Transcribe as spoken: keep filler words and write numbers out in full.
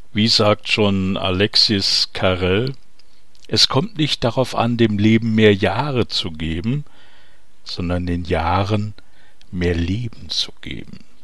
Wie sagt schon Alexis Carrel, es kommt nicht darauf an, dem Leben mehr Jahre zu geben, sondern den Jahren mehr Leben zu geben.